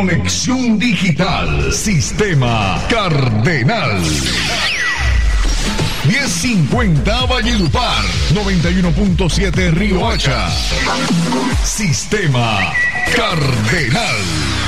Conexión Digital, Sistema Cardenal. 1050 Valledupar, 91.7 Río Hacha. Sistema Cardenal.